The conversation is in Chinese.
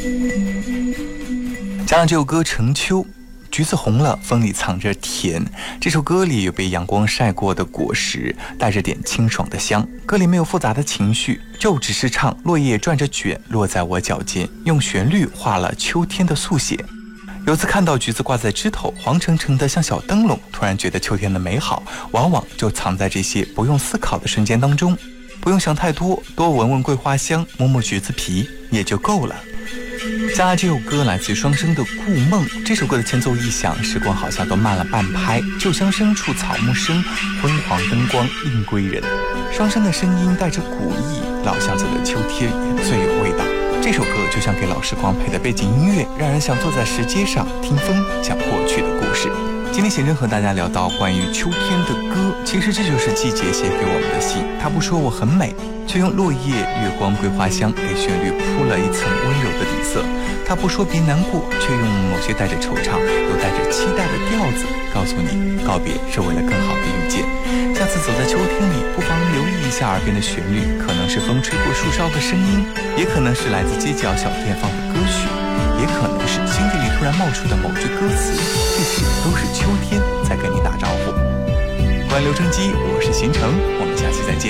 加上这首歌《成秋》，橘子红了，风里藏着甜。这首歌里有被阳光晒过的果实，带着点清爽的香。歌里没有复杂的情绪，就只是唱落叶转着卷落在我脚尖，用旋律画了秋天的速写。有次看到橘子挂在枝头，黄澄澄的像小灯笼，突然觉得秋天的美好往往就藏在这些不用思考的瞬间当中。不用想太多，多闻闻桂花香，摸摸橘子皮也就够了。加上这首歌来自双笙的《故梦》，这首歌的前奏一响，时光好像都慢了半拍。旧乡深处草木深，昏黄灯光映归人。双笙的声音带着古意，老巷子的秋天也最有味道。这首歌就像给老时光配的背景音乐，让人想坐在石阶上听风讲过去的故事。今天贤真和大家聊到关于秋天的歌，其实这就是季节写给我们的信。他不说我很美，却用落叶、月光、桂花香给旋律铺了一层温柔的底色。他不说别难过，却用某些带着惆怅又带着期待的调子告诉你，告别是为了更好的遇见。下次走在秋天里，不妨留意一下耳边的旋律，可能是风吹过树梢的声音，也可能是来自街角小店放的歌曲，也可能是心底里突然冒出的某句歌词，这些都是秋天在跟你打招呼。关于留声机，我是贤成，我们下期再见。